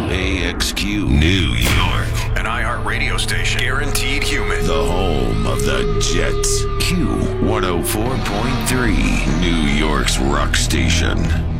WAXQ New York. An iHeart radio station. Guaranteed human. The home of the Jets. Q104.3. New York's rock station.